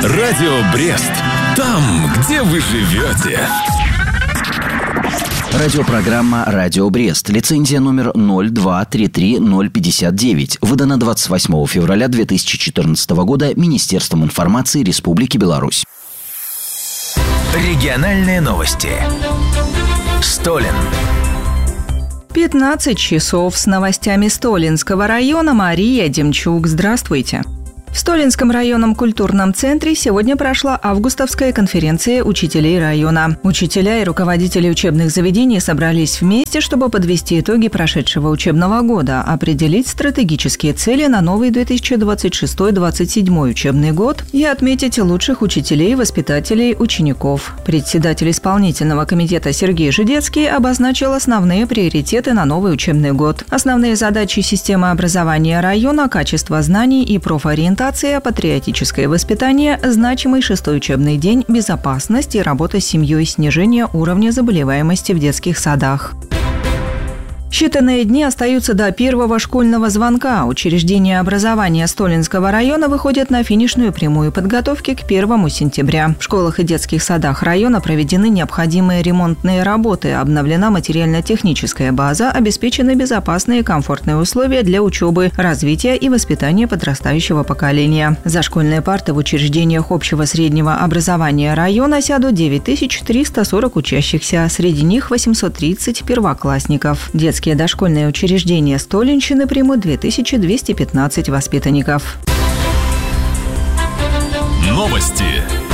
Радио Брест. Там, где вы живете. Радиопрограмма «Радио Брест». Лицензия номер 0233059. Выдана 28 февраля 2014 года Министерством информации Республики Беларусь. Региональные новости. Столин. 15 часов с новостями Столинского района. Мария Демчук. Здравствуйте. В Столинском районном культурном центре сегодня прошла августовская конференция учителей района. Учителя и руководители учебных заведений собрались вместе, чтобы подвести итоги прошедшего учебного года, определить стратегические цели на новый 2026-2027 учебный год и отметить лучших учителей, воспитателей, учеников. Председатель исполнительного комитета Сергей Жидецкий обозначил основные приоритеты на новый учебный год. Основные задачи системы образования района, качество знаний и профориентация, патриотическое воспитание, значимый 6-й учебный день, безопасность и работа с семьей, снижение уровня заболеваемости в детских садах. Считанные дни остаются до первого школьного звонка. Учреждения образования Столинского района выходят на финишную прямую подготовки к 1 сентября. В школах и детских садах района проведены необходимые ремонтные работы, обновлена материально-техническая база, обеспечены безопасные и комфортные условия для учебы, развития и воспитания подрастающего поколения. За школьные парты в учреждениях общего среднего образования района сядут 9340 учащихся, среди них 830 первоклассников. Детские дошкольные учреждения Столинщины примут 2215 воспитанников. Новости.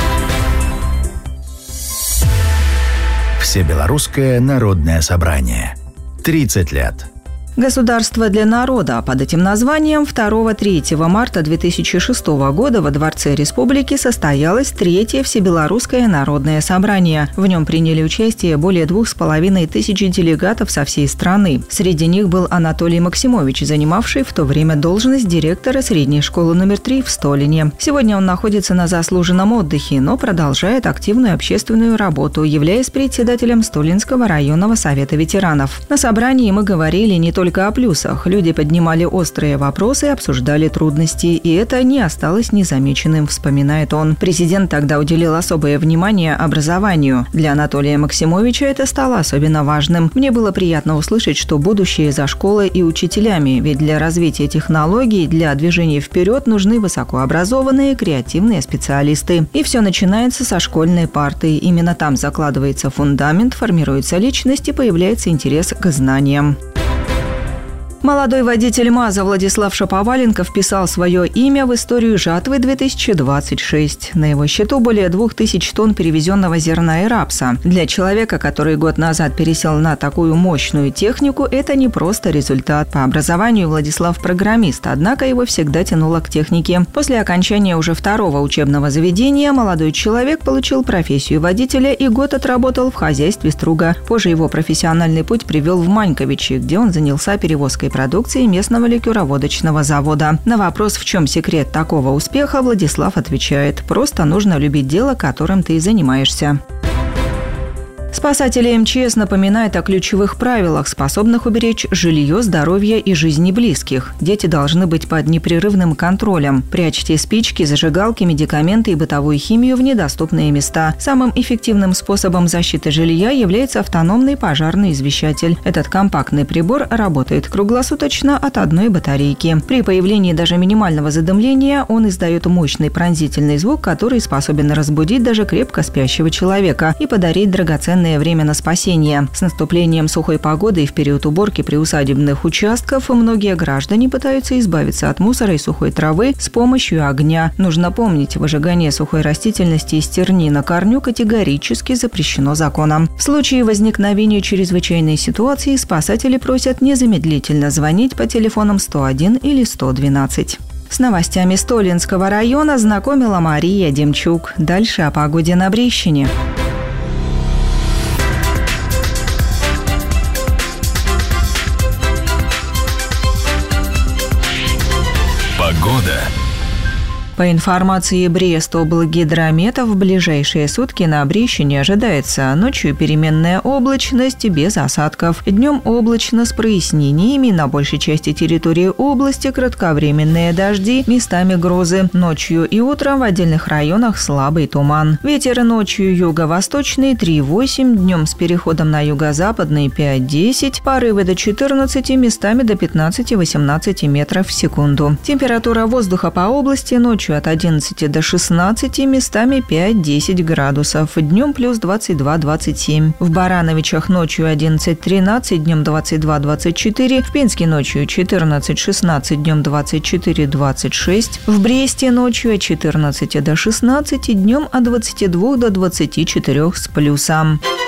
Всебелорусское народное собрание. 30 лет. «Государство для народа». Под этим названием 2-3 марта 2006 года во Дворце Республики состоялось 3-е Всебелорусское народное собрание. В нем приняли участие более 2500 делегатов со всей страны. Среди них был Анатолий Максимович, занимавший в то время должность директора средней школы номер 3 в Столине. Сегодня он находится на заслуженном отдыхе, но продолжает активную общественную работу, являясь председателем Столинского районного совета ветеранов. На собрании мы говорили не только о плюсах. Люди поднимали острые вопросы и обсуждали трудности, и это не осталось незамеченным, вспоминает он. Президент тогда уделил особое внимание образованию. Для Анатолия Максимовича это стало особенно важным. Мне было приятно услышать, что будущее за школой и учителями, ведь для развития технологий, для движения вперед нужны высокообразованные, креативные специалисты. И все начинается со школьной парты. Именно там закладывается фундамент, формируется личность и появляется интерес к знаниям. Молодой водитель МАЗа Владислав Шаповаленко вписал свое имя в историю жатвы 2026. На его счету более 2000 тонн перевезенного зерна и рапса. Для человека, который год назад пересел на такую мощную технику, это не просто результат. По образованию Владислав программист, однако его всегда тянуло к технике. После окончания уже 2-го учебного заведения молодой человек получил профессию водителя и год отработал в хозяйстве Струга. Позже его профессиональный путь привел в Маньковичи, где он занялся перевозкой продукции местного ликероводочного завода. На вопрос, в чем секрет такого успеха, Владислав отвечает: просто нужно любить дело, которым ты занимаешься. Спасатели МЧС напоминают о ключевых правилах, способных уберечь жилье, здоровье и жизни близких. Дети должны быть под непрерывным контролем. Прячьте спички, зажигалки, медикаменты и бытовую химию в недоступные места. Самым эффективным способом защиты жилья является автономный пожарный извещатель. Этот компактный прибор работает круглосуточно от одной батарейки. При появлении даже минимального задымления он издает мощный пронзительный звук, который способен разбудить даже крепко спящего человека и подарить драгоценное время на спасение. С наступлением сухой погоды и в период уборки приусадебных участков многие граждане пытаются избавиться от мусора и сухой травы с помощью огня. Нужно помнить, выжигание сухой растительности из терни на корню категорически запрещено законом. В случае возникновения чрезвычайной ситуации спасатели просят незамедлительно звонить по телефонам 101 или 112. С новостями Столинского района знакомила Мария Демчук. Дальше о погоде на Брещине. Погода. По информации Брестоблгидромета, в ближайшие сутки на Бреще не ожидается. Ночью переменная облачность без осадков. Днем облачно с прояснениями. На большей части территории области кратковременные дожди, местами грозы. Ночью и утром в отдельных районах слабый туман. Ветер ночью юго-восточный 3,8, днем с переходом на юго-западный 5-10, порывы до 14, местами до 15-18 метров в секунду. Температура воздуха по области ночью от 11 до 16, местами 5-10 градусов, днем плюс 22-27. В Барановичах ночью 11-13, днем 22-24, в Пинске ночью 14-16, днем 24-26, в Бресте ночью от 14 до 16, днем от 22 до 24 с плюсом.